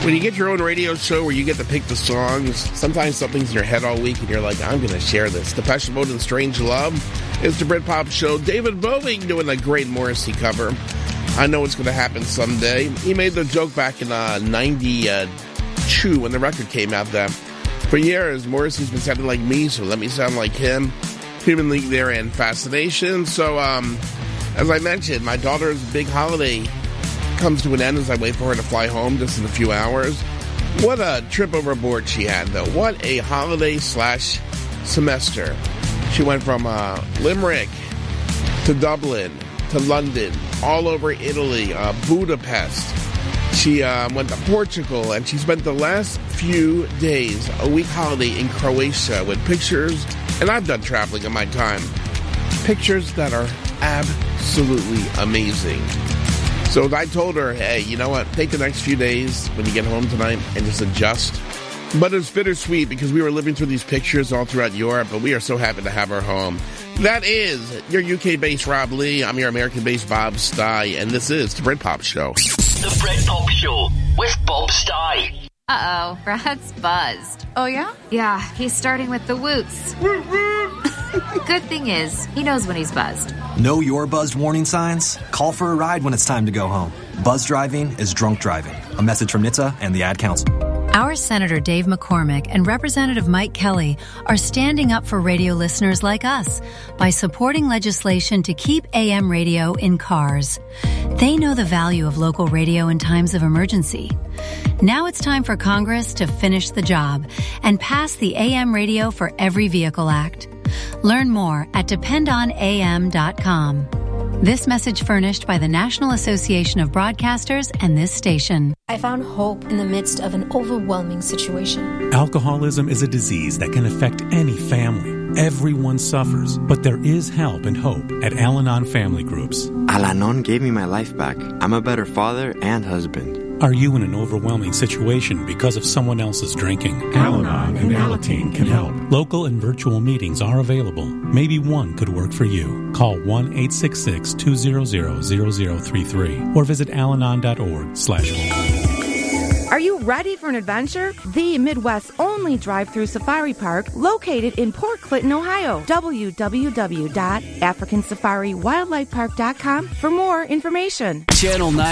When you get your own radio show where you get to pick the songs, sometimes something's in your head all week and you're like, I'm going to share this. Depeche Mode and Strange Love is the Britpop show. David Bowie doing a great Morrissey cover. I Know It's Going to Happen Someday. He made the joke back in 92 when the record came out that for years, Morrissey's been sounding like me, so let me sound like him. Human League there and Fascination. So, as I mentioned, my daughter's big holiday comes to an end as I wait for her to fly home just in a few hours. What a trip overboard she had, though. What a holiday/semester. She went from Limerick to Dublin to London, all over Italy, Budapest. She went to Portugal, and she spent the last few days, a week holiday in Croatia with pictures, and I've done traveling in my time, pictures that are absolutely amazing. So I told her, hey, you know what, take the next few days when you get home tonight and just adjust. But it's bittersweet because we were living through these pictures all throughout Europe, but we are so happy to have her home. That is your UK-based Rob Lee. I'm your American-based Bob Stye, and this is the Britpop Show. The Britpop Show with Bob Stye. Uh-oh, Brad's buzzed. Oh, yeah? Yeah, he's starting with the woots. Good thing is, he knows when he's buzzed. Know your buzzed warning signs? Call for a ride when it's time to go home. Buzz driving is drunk driving. A message from NHTSA and the Ad Council. Our Senator Dave McCormick and Representative Mike Kelly are standing up for radio listeners like us by supporting legislation to keep AM radio in cars. They know the value of local radio in times of emergency. Now it's time for Congress to finish the job and pass the AM Radio for Every Vehicle Act. Learn more at dependonam.com. This message furnished by the National Association of Broadcasters and this station. I found hope in the midst of an overwhelming situation. Alcoholism is a disease that can affect any family. Everyone suffers, but there is help and hope at Al-Anon Family Groups. Al-Anon gave me my life back. I'm a better father and husband. Are you in an overwhelming situation because of someone else's drinking? Al-Anon and Alateen can help. Local and virtual meetings are available. Maybe one could work for you. Call 1-866-200-0033 or visit alanon.org/home. Are you ready for an adventure? The Midwest's only drive-through safari park located in Port Clinton, Ohio. www.africansafariwildlifepark.com for more information. Channel 9.